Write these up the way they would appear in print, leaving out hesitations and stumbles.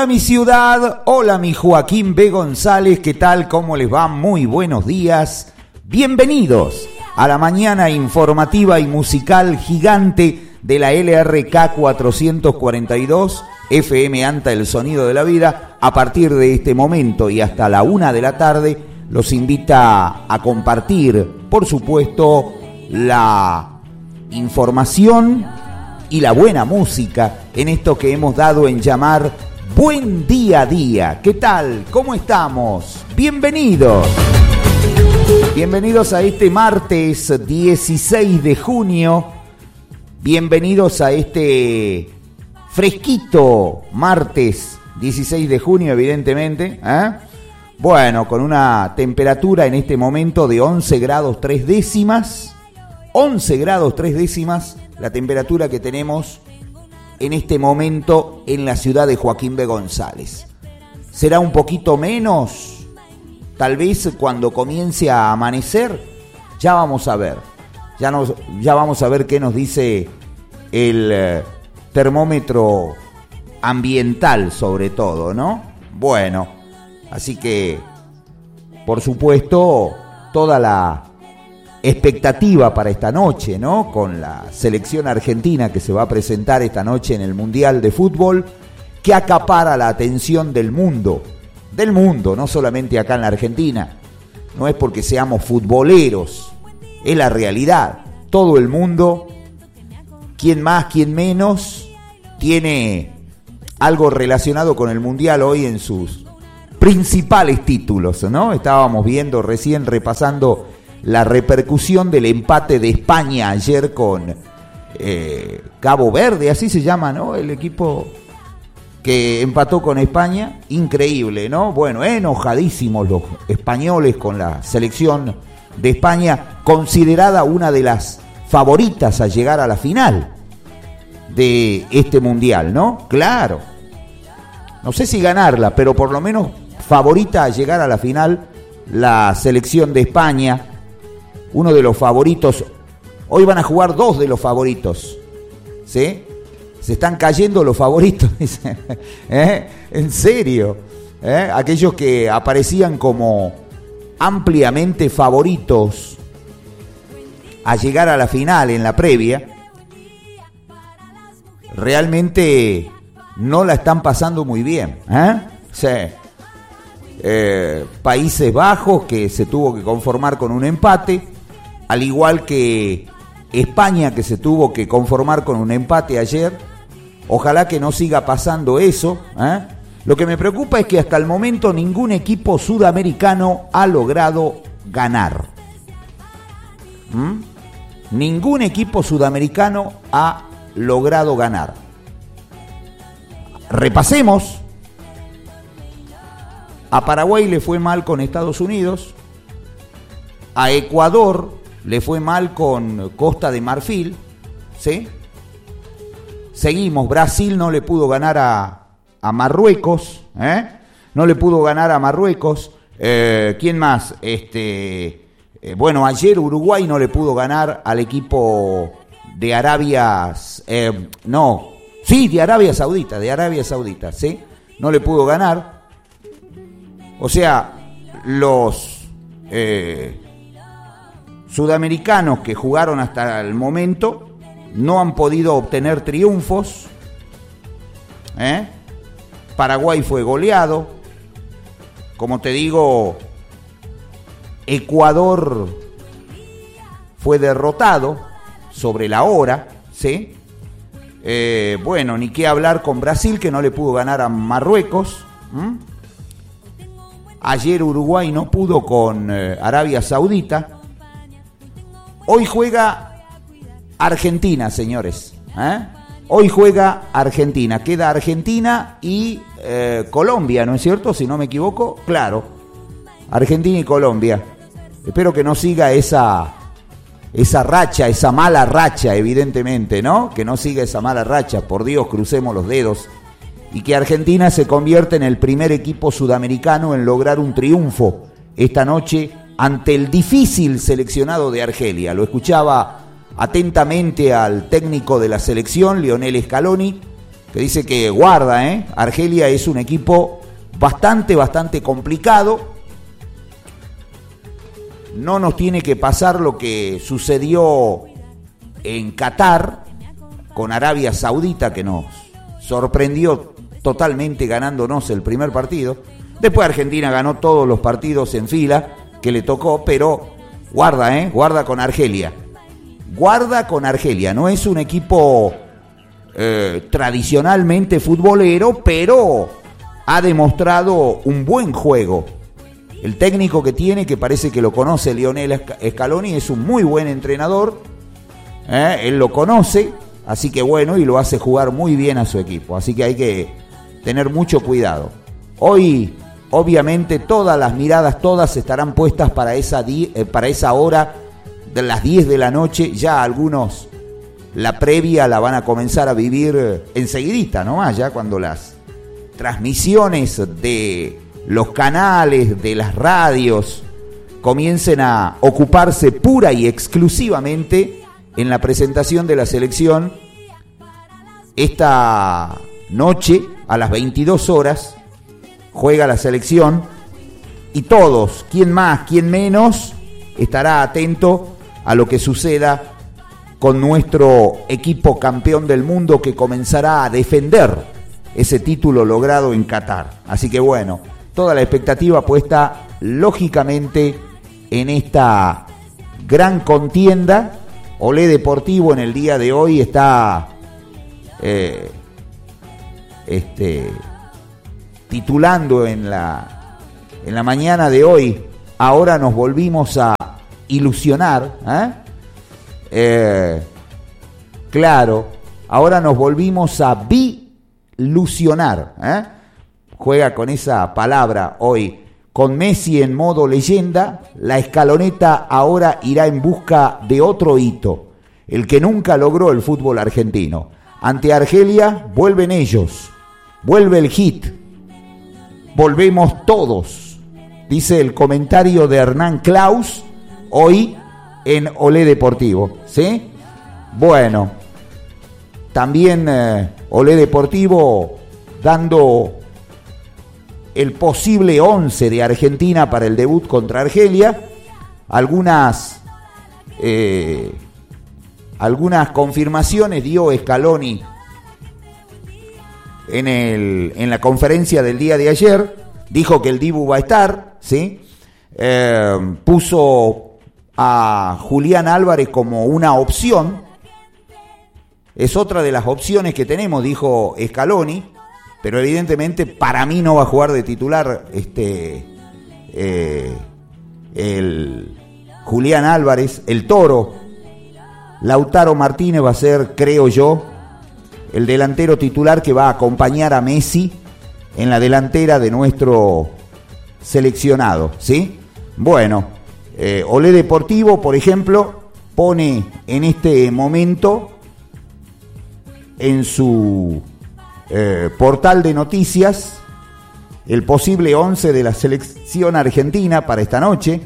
Hola mi ciudad, hola mi Joaquín B. González, ¿qué tal? ¿Cómo les va? Muy buenos días. Bienvenidos a la mañana informativa y musical gigante de la LRK 442, FM Anta, el sonido de la vida. A partir de este momento y hasta la 1 de la tarde, los invita a compartir, por supuesto, la información y la buena música en esto que hemos dado en llamar Buen Día a Día. ¿Qué tal? ¿Cómo estamos? Bienvenidos. Bienvenidos a este martes 16 de junio. Bienvenidos a este fresquito martes 16 de junio, evidentemente. Bueno, con una temperatura en este momento de 11 grados 3 décimas. 11 grados 3 décimas, la temperatura que tenemos en este momento en la ciudad de Joaquín B. González. ¿Será un poquito menos? Tal vez cuando comience a amanecer, ya vamos a ver. Ya vamos a ver qué nos dice el termómetro ambiental sobre todo, ¿no? Bueno, así que, por supuesto, toda la expectativa para esta noche, ¿no? Con la selección argentina que se va a presentar esta noche en el Mundial de Fútbol, que acapara la atención del mundo, no solamente acá en la Argentina. No es porque seamos futboleros, es la realidad. Todo el mundo, quien más, quien menos, tiene algo relacionado con el Mundial hoy en sus principales títulos, ¿no? Estábamos viendo recién, repasando la repercusión del empate de España ayer con Cabo Verde, así se llama, ¿no? El equipo que empató con España, increíble, ¿no? Bueno, enojadísimos los españoles con la selección de España, considerada una de las favoritas a llegar a la final de este mundial, ¿no? Claro, no sé si ganarla, pero por lo menos favorita a llegar a la final, la selección de España. Uno de los favoritos, hoy van a jugar dos de los favoritos, ¿sí? Se están cayendo los favoritos, ¿En serio? Aquellos que aparecían como ampliamente favoritos a llegar a la final en la previa, realmente no la están pasando muy bien, Sí. Países Bajos, que se tuvo que conformar con un empate, al igual que España, que se tuvo que conformar con un empate ayer. Ojalá que no siga pasando eso. Lo que me preocupa es que hasta el momento ningún equipo sudamericano ha logrado ganar. Ningún equipo sudamericano ha logrado ganar. Repasemos. A Paraguay le fue mal con Estados Unidos. A Ecuador le fue mal con Costa de Marfil, ¿sí? Seguimos, Brasil no le pudo ganar a Marruecos, No le pudo ganar a Marruecos. ¿Quién más? Bueno, ayer Uruguay no le pudo ganar al equipo de Arabia... de Arabia Saudita, ¿sí? No le pudo ganar. O sea, los sudamericanos que jugaron hasta el momento no han podido obtener triunfos. Paraguay fue goleado. Como te digo, Ecuador fue derrotado sobre la hora, ¿sí? Bueno, ni qué hablar con Brasil, que no le pudo ganar a Marruecos. Ayer Uruguay no pudo con Arabia Saudita. Hoy juega Argentina, señores. Hoy juega Argentina. Queda Argentina y Colombia, ¿no es cierto? Si no me equivoco, claro. Argentina y Colombia. Espero que no siga esa racha, esa mala racha, evidentemente, ¿no? Que no siga esa mala racha. Por Dios, crucemos los dedos. Y que Argentina se convierta en el primer equipo sudamericano en lograr un triunfo esta noche ante el difícil seleccionado de Argelia. Lo escuchaba atentamente al técnico de la selección, Lionel Scaloni, que dice que guarda, Argelia es un equipo bastante complicado. No nos tiene que pasar lo que sucedió en Qatar con Arabia Saudita, que nos sorprendió totalmente ganándonos el primer partido. Después Argentina ganó todos los partidos en fila que le tocó, pero guarda con Argelia. Guarda con Argelia, no es un equipo tradicionalmente futbolero, pero ha demostrado un buen juego. El técnico que tiene, que parece que lo conoce, Lionel Scaloni, es un muy buen entrenador. Él lo conoce, así que bueno, y lo hace jugar muy bien a su equipo. Así que hay que tener mucho cuidado. Hoy, obviamente, todas las miradas, todas estarán puestas para esa hora de las 10 de la noche. Ya algunos la previa la van a comenzar a vivir enseguidita, nomás, ya cuando las transmisiones de los canales, de las radios, comiencen a ocuparse pura y exclusivamente en la presentación de la selección. Esta noche, a las 22 horas, juega la selección y todos, quien más, quien menos, estará atento a lo que suceda con nuestro equipo campeón del mundo, que comenzará a defender ese título logrado en Qatar. Así que bueno, toda la expectativa puesta lógicamente en esta gran contienda. Olé Deportivo en el día de hoy está titulando en la mañana de hoy: ahora nos volvimos a ilusionar. Claro, ahora nos volvimos a bilusionar. Juega con esa palabra hoy. Con Messi en modo leyenda, la escaloneta ahora irá en busca de otro hito, el que nunca logró el fútbol argentino. Ante Argelia vuelven ellos, vuelve el hit, volvemos todos, dice el comentario de Hernán Claus hoy en Olé Deportivo, ¿sí? Bueno, también Olé Deportivo dando el posible 11 de Argentina para el debut contra Argelia. Algunas confirmaciones dio Scaloni en la conferencia del día de ayer. Dijo que el Dibu va a estar, ¿sí? Puso a Julián Álvarez como una opción. Es otra de las opciones que tenemos, dijo Scaloni. Pero evidentemente para mí no va a jugar de titular el Julián Álvarez, el Toro. Lautaro Martínez va a ser, creo yo, el delantero titular que va a acompañar a Messi en la delantera de nuestro seleccionado, ¿sí? Bueno, Olé Deportivo, por ejemplo, pone en este momento en su portal de noticias el posible 11 de la selección argentina para esta noche.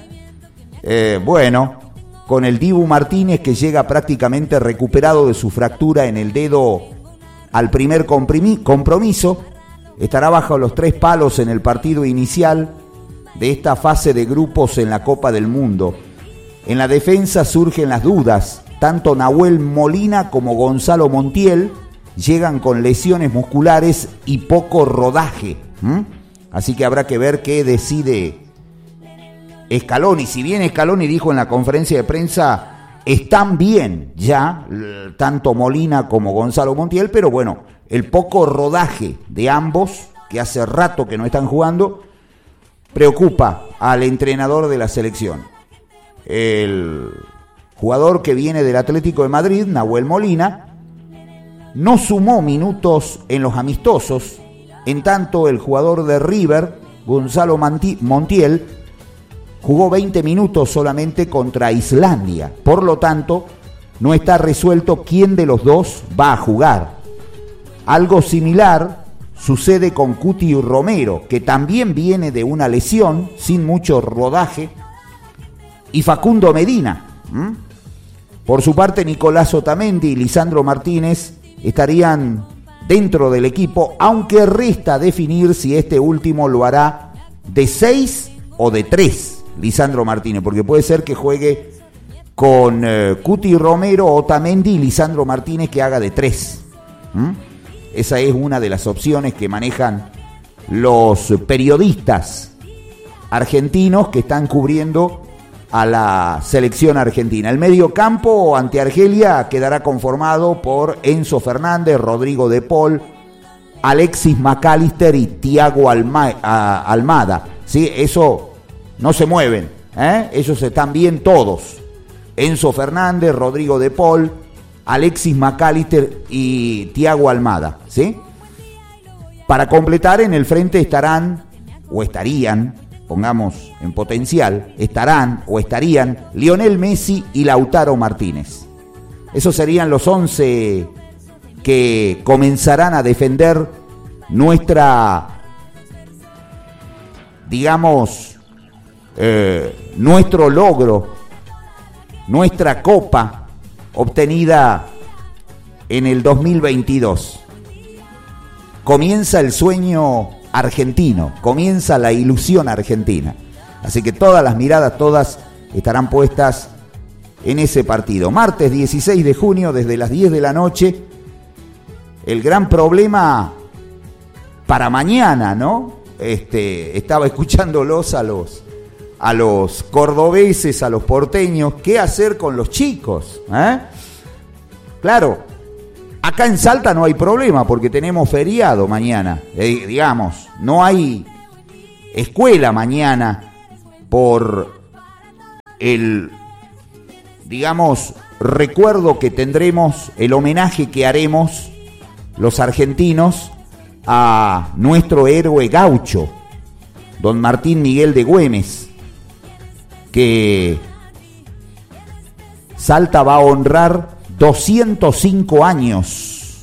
Bueno, con el Dibu Martínez, que llega prácticamente recuperado de su fractura en el dedo al primer compromiso, estará bajo los 3 palos en el partido inicial de esta fase de grupos en la Copa del Mundo. En la defensa surgen las dudas. Tanto Nahuel Molina como Gonzalo Montiel llegan con lesiones musculares y poco rodaje. Así que habrá que ver qué decide Scaloni. Si bien Scaloni dijo en la conferencia de prensa, están bien ya, tanto Molina como Gonzalo Montiel, pero bueno, el poco rodaje de ambos, que hace rato que no están jugando, preocupa al entrenador de la selección. El jugador que viene del Atlético de Madrid, Nahuel Molina, no sumó minutos en los amistosos. En tanto, el jugador de River, Gonzalo Montiel, jugó 20 minutos solamente contra Islandia. Por lo tanto, no está resuelto quién de los dos va a jugar. Algo similar sucede con Cuti Romero, que también viene de una lesión, sin mucho rodaje, y Facundo Medina. Por su parte, Nicolás Otamendi y Lisandro Martínez estarían dentro del equipo, aunque resta definir si este último lo hará de 6 o de 3, Lisandro Martínez, porque puede ser que juegue con Cuti Romero, Otamendi y Lisandro Martínez, que haga de 3. Esa es una de las opciones que manejan los periodistas argentinos que están cubriendo a la selección argentina. El medio campo ante Argelia quedará conformado por Enzo Fernández, Rodrigo De Paul, Alexis McAllister y Thiago Almada. ¿Sí? Eso no se mueven, ellos están bien todos. Enzo Fernández, Rodrigo De Paul, Alexis McAllister y Thiago Almada, ¿sí? Para completar, en el frente estarían, pongamos en potencial, estarían Lionel Messi y Lautaro Martínez. Esos serían los 11 que comenzarán a defender nuestra, nuestro logro, nuestra copa obtenida en el 2022. Comienza el sueño argentino, comienza la ilusión argentina. Así que todas las miradas, todas estarán puestas en ese partido. Martes 16 de junio, desde las 10 de la noche. El gran problema para mañana, ¿no? Estaba escuchándolos a los cordobeses, a los porteños, ¿qué hacer con los chicos? Claro, acá en Salta no hay problema porque tenemos feriado mañana, no hay escuela mañana por el, recuerdo que tendremos, el homenaje que haremos los argentinos a nuestro héroe gaucho, don Martín Miguel de Güemes, que Salta va a honrar 205 años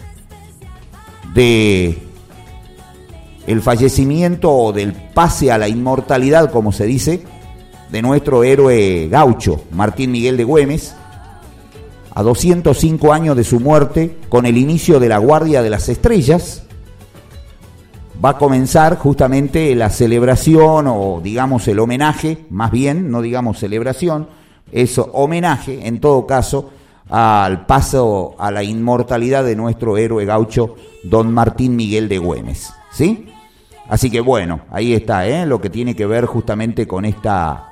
de el fallecimiento o del pase a la inmortalidad, como se dice, de nuestro héroe gaucho, Martín Miguel de Güemes, a 205 años de su muerte, con el inicio de la Guardia de las Estrellas. Va a comenzar justamente la celebración o el homenaje, más bien, no digamos celebración, es homenaje en todo caso al paso a la inmortalidad de nuestro héroe gaucho, don Martín Miguel de Güemes, ¿sí? Así que bueno, ahí está, lo que tiene que ver justamente con esta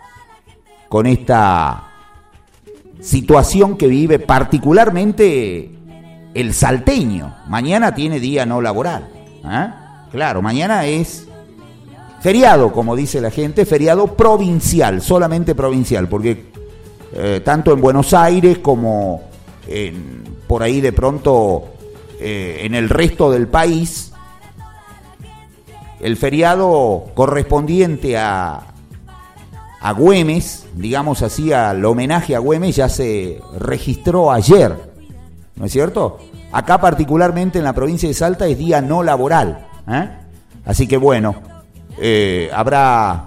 situación que vive particularmente el salteño. Mañana tiene día no laboral, Claro, mañana es feriado, como dice la gente, feriado provincial, solamente provincial, porque tanto en Buenos Aires como por ahí de pronto en el resto del país, el feriado correspondiente a Güemes, digamos así, al homenaje a Güemes, ya se registró ayer, ¿no es cierto? Acá particularmente en la provincia de Salta es día no laboral, Así que bueno, habrá,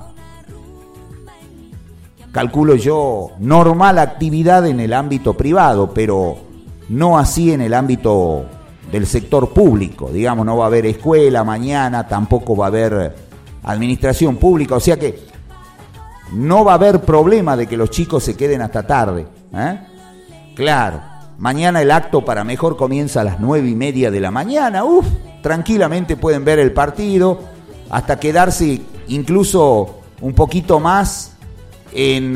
calculo yo, normal actividad en el ámbito privado, pero no así en el ámbito del sector público. No va a haber escuela mañana, tampoco va a haber administración pública, o sea que no va a haber problema de que los chicos se queden hasta tarde, Claro, mañana el acto para mejor comienza a las 9:30 de la mañana, tranquilamente pueden ver el partido, hasta quedarse incluso un poquito más en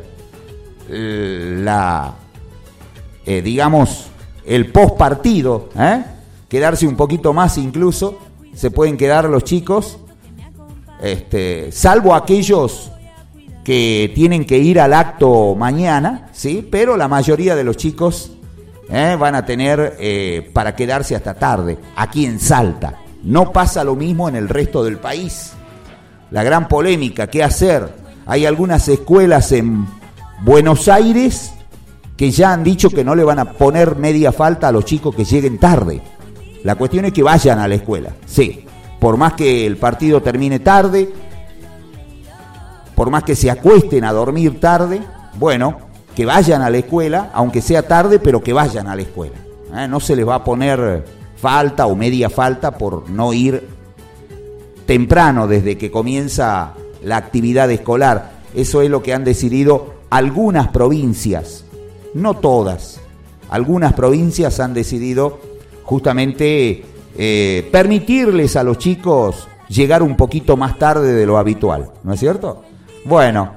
el post partido, quedarse un poquito más incluso, se pueden quedar los chicos, salvo aquellos que tienen que ir al acto mañana, ¿sí? Pero la mayoría de los chicos van a tener para quedarse hasta tarde, aquí en Salta. No pasa lo mismo en el resto del país. La gran polémica, ¿qué hacer? Hay algunas escuelas en Buenos Aires que ya han dicho que no le van a poner media falta a los chicos que lleguen tarde. La cuestión es que vayan a la escuela, sí. Por más que el partido termine tarde, por más que se acuesten a dormir tarde, bueno, que vayan a la escuela, aunque sea tarde, pero que vayan a la escuela. No se les va a poner falta o media falta por no ir temprano desde que comienza la actividad escolar. Eso es lo que han decidido algunas provincias, no todas. Algunas provincias han decidido justamente permitirles a los chicos llegar un poquito más tarde de lo habitual, ¿no es cierto? Bueno,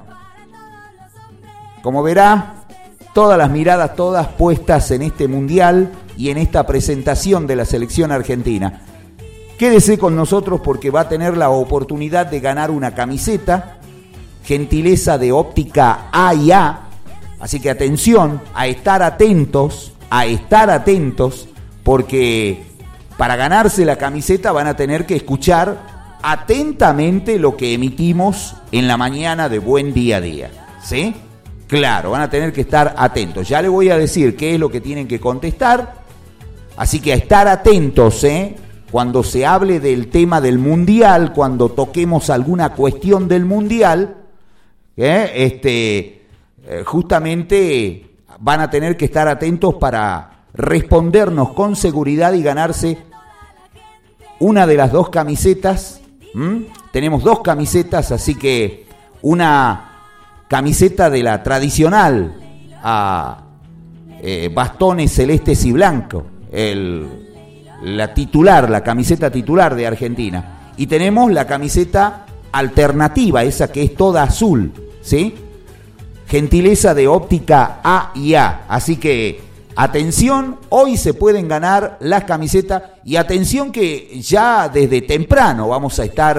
como verá, todas las miradas, todas puestas en este mundial y en esta presentación de la selección argentina. Quédese con nosotros porque va a tener la oportunidad de ganar una camiseta, gentileza de Óptica A&A, así que atención, a estar atentos, porque para ganarse la camiseta van a tener que escuchar atentamente lo que emitimos en la mañana de Buen Día a Día, ¿sí? Claro, van a tener que estar atentos. Ya les voy a decir qué es lo que tienen que contestar, así que a estar atentos, cuando se hable del tema del Mundial, cuando toquemos alguna cuestión del Mundial, justamente van a tener que estar atentos para respondernos con seguridad y ganarse una de las dos camisetas. Tenemos dos camisetas, así que una camiseta de la tradicional a bastones celestes y blancos, la titular, la camiseta titular de Argentina, y tenemos la camiseta alternativa, esa que es toda azul, ¿sí? Gentileza de Óptica A&A, así que atención, hoy se pueden ganar las camisetas y atención que ya desde temprano vamos a estar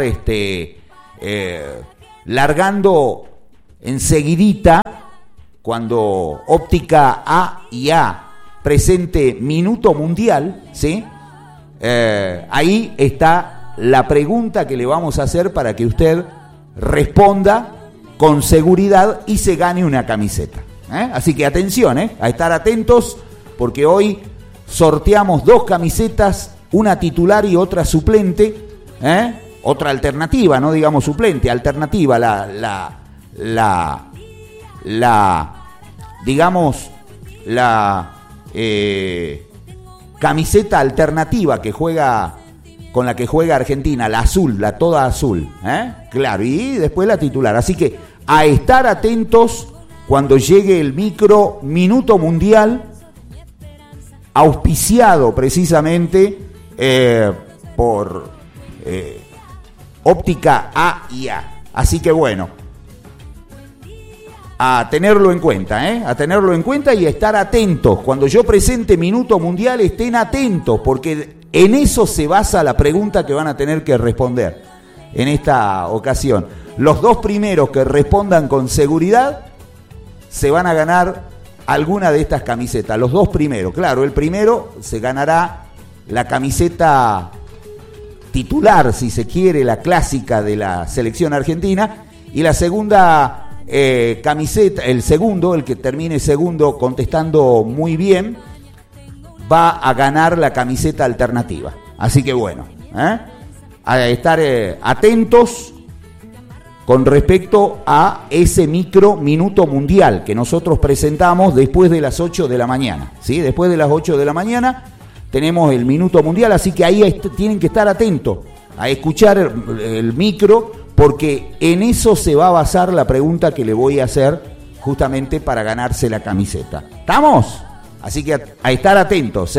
largando enseguidita cuando Óptica A&A presente Minuto Mundial, ¿sí? Ahí está la pregunta que le vamos a hacer para que usted responda con seguridad y se gane una camiseta. Así que atención, a estar atentos, porque hoy sorteamos dos camisetas, una titular y otra suplente, otra alternativa, no digamos suplente, alternativa, digamos, la camiseta alternativa que juega, con la que juega Argentina, la azul, la toda azul, claro, y después la titular. Así que a estar atentos cuando llegue el micro Minuto Mundial, auspiciado precisamente por Óptica A&A. Así que bueno, a tenerlo en cuenta, a tenerlo en cuenta y a estar atentos. Cuando yo presente Minuto Mundial, estén atentos, porque en eso se basa la pregunta que van a tener que responder en esta ocasión. Los dos primeros que respondan con seguridad se van a ganar alguna de estas camisetas. Los dos primeros, claro, el primero se ganará la camiseta titular, si se quiere, la clásica de la selección argentina, y la segunda camiseta, el segundo, el que termine segundo contestando muy bien, va a ganar la camiseta alternativa. Así que bueno, a estar atentos con respecto a ese micro Minuto Mundial que nosotros presentamos después de las 8 de la mañana, ¿sí? Después de las 8 de la mañana tenemos el Minuto Mundial, así que ahí tienen que estar atentos a escuchar el micro, porque en eso se va a basar la pregunta que le voy a hacer justamente para ganarse la camiseta. ¿Estamos? Así que a estar atentos,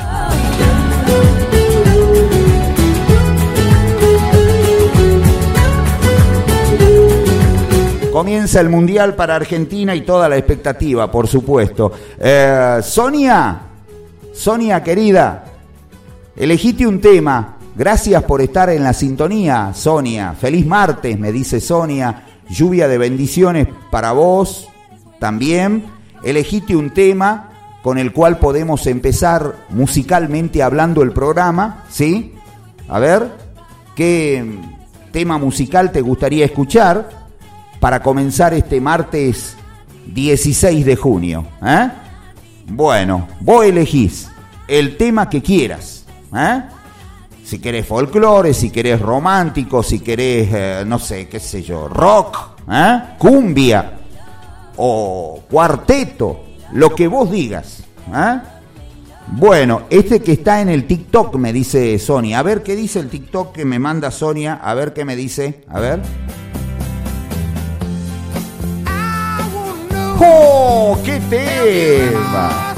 Comienza el Mundial para Argentina y toda la expectativa, por supuesto. Sonia querida, elegite un tema. Gracias por estar en la sintonía, Sonia. Feliz martes, me dice Sonia. Lluvia de bendiciones para vos también. Elegite un tema con el cual podemos empezar musicalmente hablando el programa, ¿sí? A ver, ¿qué tema musical te gustaría escuchar para comenzar este martes 16 de junio? Bueno, vos elegís el tema que quieras, si querés folclore, si querés romántico, si querés, no sé, qué sé yo, rock, cumbia o cuarteto, lo que vos digas, Bueno, este que está en el TikTok, me dice Sonia. A ver qué dice el TikTok que me manda Sonia. A ver qué me dice. A ver. ¡Oh! ¡Qué tema!